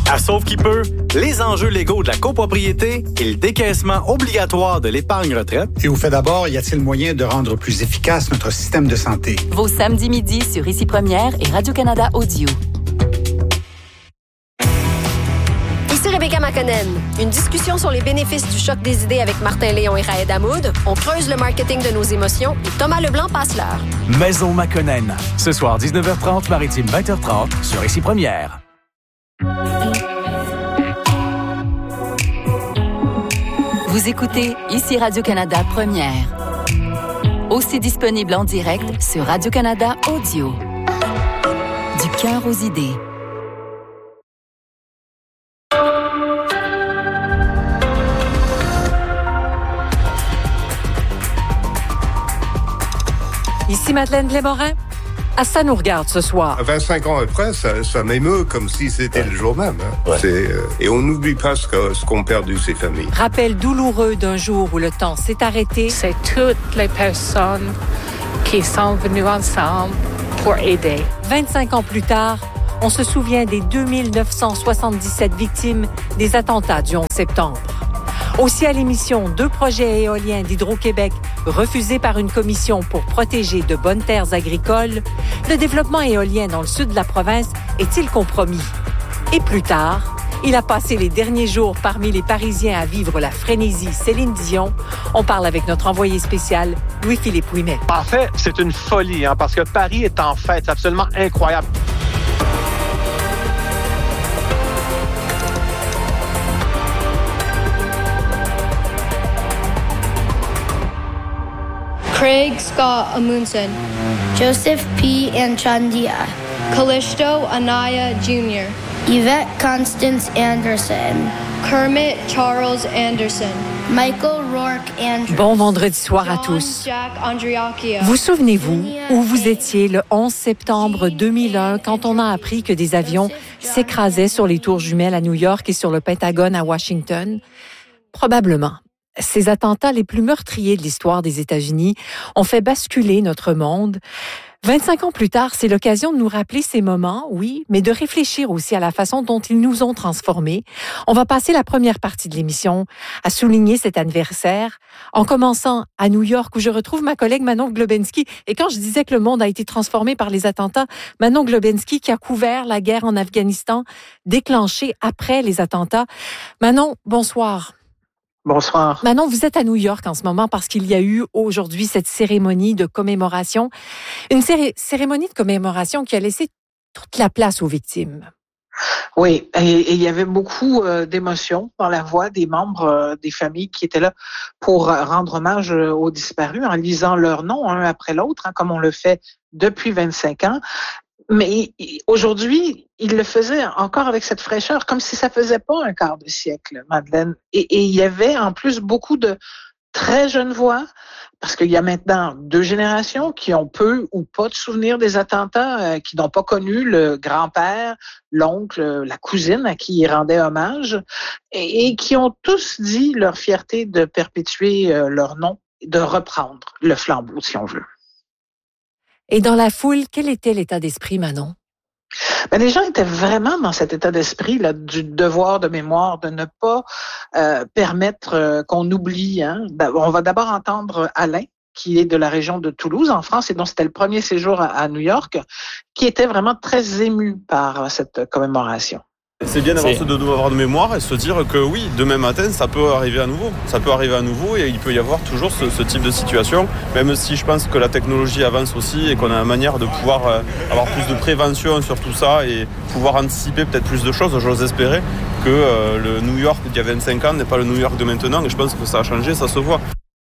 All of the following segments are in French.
À Sauve qui peut, les enjeux légaux de la copropriété et le décaissement obligatoire de l'épargne retraite. Et au fait d'abord, y a-t-il moyen de rendre plus efficace notre système de santé? Vos samedis midi sur Ici Première et Radio-Canada Audio. Ici Rebecca McConnell. Une discussion sur les bénéfices du choc des idées avec Martin Léon et Raed Hamoud. On creuse le marketing de nos émotions et Thomas Leblanc passe l'heure. Maison McConnell. Ce soir, 19h30, Maritime 20h30 sur Ici Première. Vous écoutez Ici Radio-Canada Première. Aussi disponible en direct sur Radio-Canada Audio. Du cœur aux idées. Ici Madeleine Blais-Morin. Ça nous regarde ce soir. 25 ans après, ça m'émeut comme si c'était le jour même. Hein. Ouais. Et on n'oublie pas ce qu'ont perdu ces familles. Rappel douloureux d'un jour où le temps s'est arrêté. C'est toutes les personnes qui sont venues ensemble pour aider. 25 ans plus tard, on se souvient des 2977 victimes des attentats du 11 septembre. Aussi à l'émission, 2 projets éoliens d'Hydro-Québec refusés par une commission pour protéger de bonnes terres agricoles, le développement éolien dans le sud de la province est-il compromis? Et plus tard, il a passé les derniers jours parmi les Parisiens à vivre la frénésie Céline Dion. On parle avec notre envoyé spécial, Louis-Philippe Ouimet. En fait, c'est une folie, parce que Paris est en fête. C'est absolument incroyable. Craig Scott Amundsen, Joseph P. Anchandia, Callisto Anaya Jr., Yvette Constance Anderson, Kermit Charles Anderson, Michael Rourke Andrews. Bon vendredi soir à tous. Vous souvenez-vous où vous étiez le 11 septembre 2001 quand on a appris que des avions s'écrasaient sur les tours jumelles à New York et sur le Pentagone à Washington? Probablement. Ces attentats les plus meurtriers de l'histoire des États-Unis ont fait basculer notre monde. 25 ans plus tard, c'est l'occasion de nous rappeler ces moments, oui, mais de réfléchir aussi à la façon dont ils nous ont transformés. On va passer la première partie de l'émission à souligner cet anniversaire, en commençant à New York, où je retrouve ma collègue Manon Globensky. Et quand je disais que le monde a été transformé par les attentats, Manon Globensky qui a couvert la guerre en Afghanistan, déclenchée après les attentats. Manon, bonsoir. Bonsoir. Manon, vous êtes à New York en ce moment parce qu'il y a eu aujourd'hui cette cérémonie de commémoration. Une cérémonie de commémoration qui a laissé toute la place aux victimes. Oui, et il y avait beaucoup d'émotions dans la voix des membres des familles qui étaient là pour rendre hommage aux disparus en lisant leurs noms un après l'autre, comme on le fait depuis 25 ans. Mais aujourd'hui, il le faisait encore avec cette fraîcheur, comme si ça faisait pas un quart de siècle, Madeleine. Et il y avait en plus beaucoup de très jeunes voix, parce qu'il y a maintenant 2 générations qui ont peu ou pas de souvenirs des attentats, qui n'ont pas connu le grand-père, l'oncle, la cousine à qui ils rendaient hommage, et qui ont tous dit leur fierté de perpétuer leur nom, de reprendre le flambeau, si on veut. Et dans la foule, quel était l'état d'esprit, Manon? Les gens étaient vraiment dans cet état d'esprit là, du devoir de mémoire, de ne pas permettre qu'on oublie. On va d'abord entendre Alain, qui est de la région de Toulouse, en France, et dont c'était le premier séjour à New York, qui était vraiment très ému par cette commémoration. C'est bien d'avoir ce devoir de mémoire et se dire que oui, demain matin, ça peut arriver à nouveau. Ça peut arriver à nouveau et il peut y avoir toujours ce type de situation, même si je pense que la technologie avance aussi et qu'on a une manière de pouvoir avoir plus de prévention sur tout ça et pouvoir anticiper peut-être plus de choses. J'ose espérer que le New York d'il y a 25 ans n'est pas le New York de maintenant et je pense que ça a changé, ça se voit.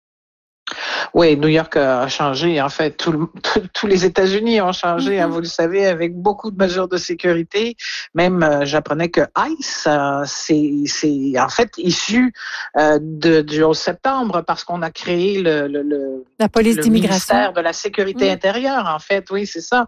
Oui, New York a changé. En fait, tous les États-Unis ont changé, vous le savez, avec beaucoup de mesures de sécurité. Même, j'apprenais que ICE, c'est en fait issu du 11 septembre parce qu'on a créé la police d'immigration, ministère de la sécurité intérieure. En fait, oui, c'est ça.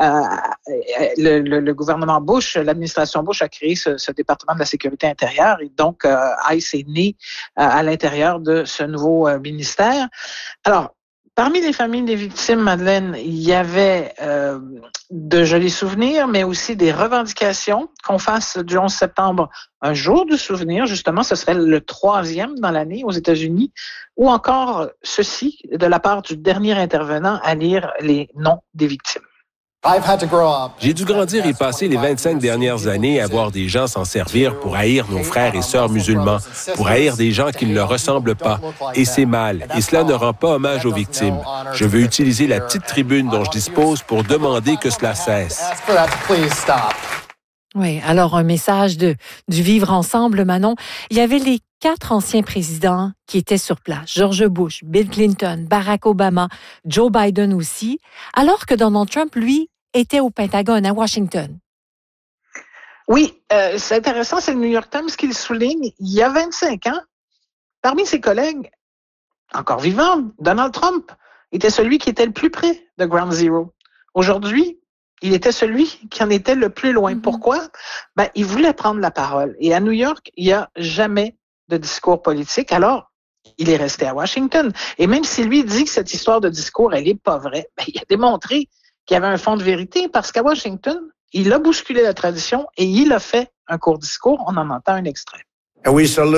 Le gouvernement Bush, l'administration Bush a créé ce département de la sécurité intérieure et donc ICE est né à l'intérieur de ce nouveau ministère. Alors, Parmi les familles des victimes, Madeleine, il y avait de jolis souvenirs, mais aussi des revendications qu'on fasse du 11 septembre un jour du souvenir. Justement, ce serait le 3e dans l'année aux États-Unis. Ou encore ceci, de la part du dernier intervenant, à lire les noms des victimes. J'ai dû grandir et passer les 25 dernières années à voir des gens s'en servir pour haïr nos frères et sœurs musulmans, pour haïr des gens qui ne leur ressemblent pas. Et c'est mal. Et cela ne rend pas hommage aux victimes. Je veux utiliser la petite tribune dont je dispose pour demander que cela cesse. Oui, alors un message du vivre ensemble, Manon. Il y avait les 4 anciens présidents qui étaient sur place. George Bush, Bill Clinton, Barack Obama, Joe Biden aussi, alors que Donald Trump, lui, était au Pentagone, à Washington. Oui, c'est intéressant, c'est le New York Times qui le souligne. Il y a 25 ans, parmi ses collègues, encore vivants, Donald Trump était celui qui était le plus près de Ground Zero. Aujourd'hui, il était celui qui en était le plus loin. Pourquoi? Il voulait prendre la parole. Et à New York, il n'y a jamais de discours politique. Alors, il est resté à Washington. Et même si lui dit que cette histoire de discours, elle n'est pas vraie, il a démontré qu'il y avait un fond de vérité parce qu'à Washington, il a bousculé la tradition et il a fait un court discours. On en entend un extrait. And we salute